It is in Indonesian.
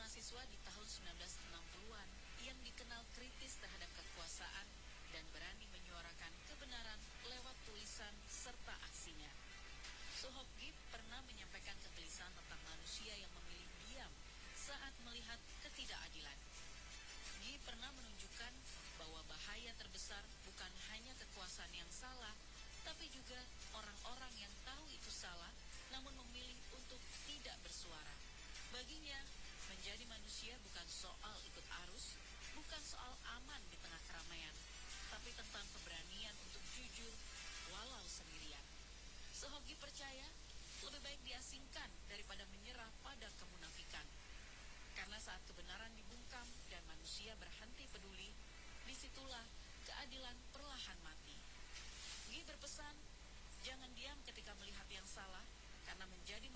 mahasiswa di tahun 1960-an yang dikenal kritis terhadap kekuasaan dan berani menyuarakan kebenaran lewat tulisan serta aksinya. Sohobgi pernah menyampaikan kegelisahan tentang manusia yang memilih diam saat melihat ketidakadilan. Gi pernah menunjukkan bahwa bahaya terbesar bukan hanya kekuasaan yang salah, tapi juga orang-orang yang tahu itu salah namun memilih untuk tidak bersuara. Baginya, menjadi manusia bukan soal ikut arus, bukan soal aman di tengah keramaian, tapi tentang keberanian untuk jujur walau sendirian. Sohobgi percaya lebih baik diasingkan daripada menyerah pada kemunafikan. Karena saat kebenaran dibungkam dan manusia berhenti peduli, disitulah keadilan perlahan mati. Gi berpesan, jangan diam ketika melihat yang salah, karena menjadi